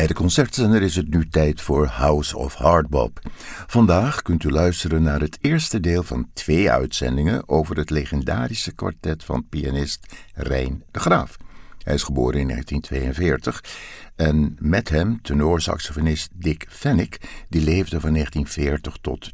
Bij de Concertzender is het nu tijd voor House of Hardbop. Vandaag kunt u luisteren naar het eerste deel van 2 uitzendingen over het legendarische kwartet van pianist Rein de Graaf. Hij is geboren in 1942 en met hem tenorsaxofonist Dick Pfennig, die leefde van 1940 tot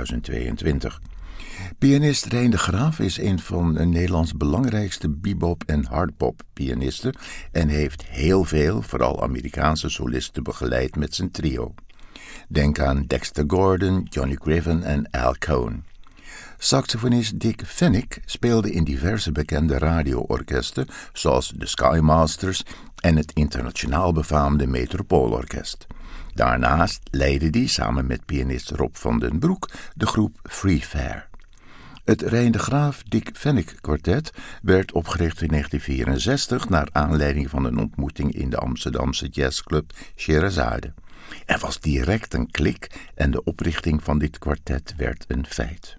2022. Pianist Rein de Graaf is een van Nederlands belangrijkste bebop- en hardbop pianisten en heeft heel veel, vooral Amerikaanse solisten, begeleid met zijn trio. Denk aan Dexter Gordon, Johnny Griffin en Al Cohn. Saxofonist Dick Pfennig speelde in diverse bekende radioorkesten zoals de Sky Masters en het internationaal befaamde Metropoolorkest. Daarnaast leidde hij samen met pianist Rob van den Broek de groep Free Fair. Het Rein de Graaf Dick Pfennig kwartet werd opgericht in 1964 naar aanleiding van een ontmoeting in de Amsterdamse jazzclub Scheherazade. Er was direct een klik en de oprichting van dit kwartet werd een feit.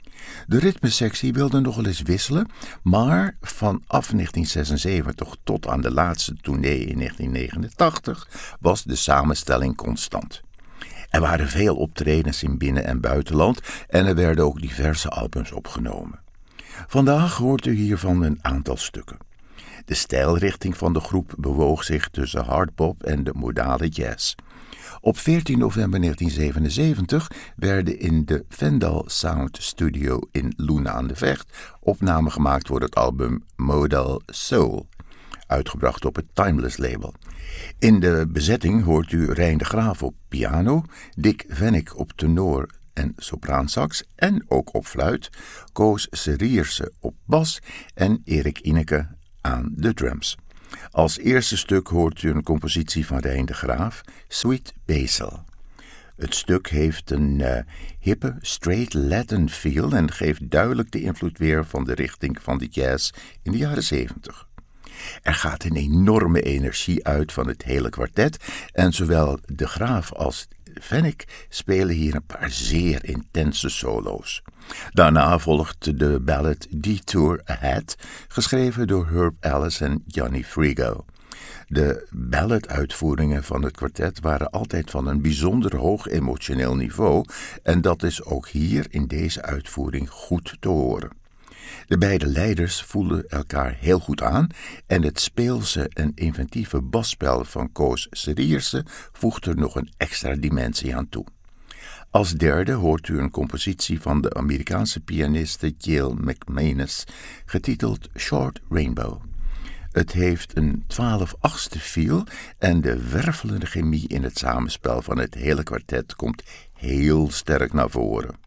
De ritmesectie wilde nog wel eens wisselen, maar vanaf 1976 tot aan de laatste tournee in 1989 was de samenstelling constant. Er waren veel optredens in binnen- en buitenland en er werden ook diverse albums opgenomen. Vandaag hoort u hiervan een aantal stukken. De stijlrichting van de groep bewoog zich tussen hardbop en de modale jazz. Op 14 november 1977 werden in de Vendal Sound Studio in Loenen aan de Vecht opnamen gemaakt voor het album Modal Soul, uitgebracht op het Timeless label. In de bezetting hoort u Rein de Graaf op piano, Dick Pfennig op tenor en sopraansax en ook op fluit, Koos Serierse op bas en Erik Ineke aan de drums. Als eerste stuk hoort u een compositie van Rein de Graaf, Sweet Basil. Het stuk heeft een hippe, straight Latin feel en geeft duidelijk de invloed weer van de richting van de jazz in de jaren 70. Er gaat een enorme energie uit van het hele kwartet en zowel de Graaf als Pfennig spelen hier een paar zeer intense solo's. Daarna volgt de ballad Detour Ahead, geschreven door Herb Ellis en Johnny Frigo. De ballad-uitvoeringen van het kwartet waren altijd van een bijzonder hoog emotioneel niveau en dat is ook hier in deze uitvoering goed te horen. De beide leiders voelden elkaar heel goed aan en het speelse en inventieve basspel van Koos Serierse voegt er nog een extra dimensie aan toe. Als derde hoort u een compositie van de Amerikaanse pianiste Gail McManus, getiteld Short Rainbow. Het heeft een 12/8 feel en de wervelende chemie in het samenspel van het hele kwartet komt heel sterk naar voren.